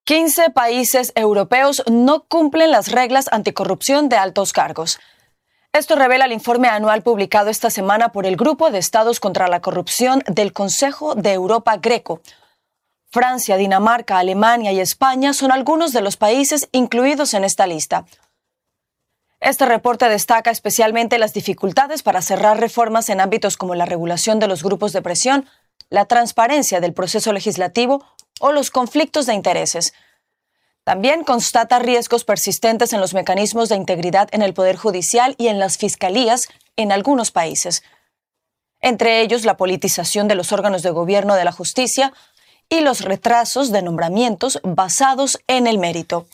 15 países europeos no cumplen las reglas anticorrupción de altos cargos. Esto revela el informe anual publicado esta semana por el Grupo de Estados contra la Corrupción del Consejo de Europa Greco. Francia, Dinamarca, Alemania y España son algunos de los países incluidos en esta lista. Este reporte destaca especialmente las dificultades para cerrar reformas en ámbitos como la regulación de los grupos de presión, la transparencia del proceso legislativo o los conflictos de intereses. También constata riesgos persistentes en los mecanismos de integridad en el Poder Judicial y en las fiscalías en algunos países. Entre ellos, la politización de los órganos de gobierno de la justicia y los retrasos de nombramientos basados en el mérito.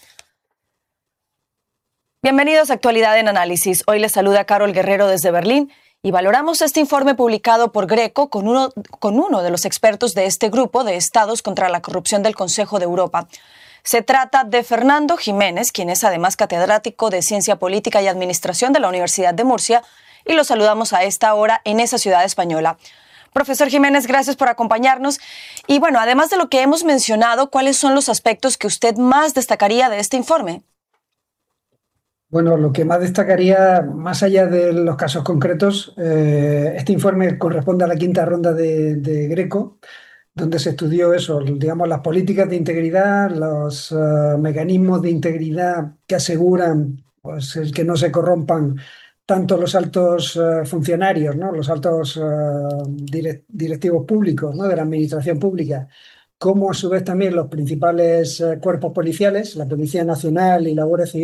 Bienvenidos a Actualidad en Análisis. Hoy les saluda Carol Guerrero desde Berlín y valoramos este informe publicado por Greco con uno de los expertos de este grupo de estados contra la corrupción del Consejo de Europa. Se trata de Fernando Jiménez, quien es además catedrático de Ciencia Política y Administración de la Universidad de Murcia, y lo saludamos a esta hora en esa ciudad española. Profesor Jiménez, gracias por acompañarnos. Y bueno, además de lo que hemos mencionado, ¿cuáles son los aspectos que usted más destacaría de este informe? Bueno, lo que más destacaría, más allá de los casos concretos, este informe corresponde a la quinta ronda de Greco, donde se estudió eso, digamos, las políticas de integridad, los mecanismos de integridad que aseguran pues, el que no se corrompan tanto los altos funcionarios, ¿no? Los altos directivos públicos, ¿no? De la administración pública, como a su vez también los principales cuerpos policiales, la Policía Nacional y la Guardia Civil,